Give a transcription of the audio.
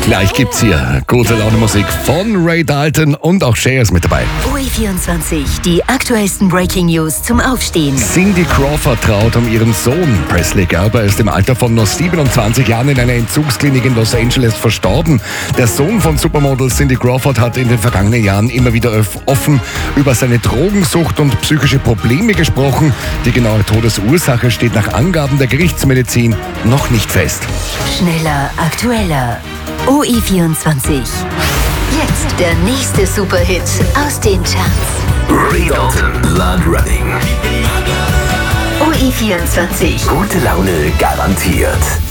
Gleich gibt's hier gute Laune Musik von Ray Dalton und auch Cher ist mit dabei. OE24, die aktuellsten Breaking News zum Aufstehen. Cindy Crawford traut um ihren Sohn. Presley Gerber ist im Alter von nur 27 Jahren in einer Entzugsklinik in Los Angeles verstorben. Der Sohn von Supermodel Cindy Crawford hat in den vergangenen Jahren immer wieder offen über seine Drogensucht und psychische Probleme gesprochen. Die genaue Todesursache steht nach Angaben der Gerichtsmedizin noch nicht fest. Schneller, aktueller. OE24. Jetzt der nächste Superhit aus den Charts. Ray Dalton, Blood Running. OE24. Gute Laune garantiert.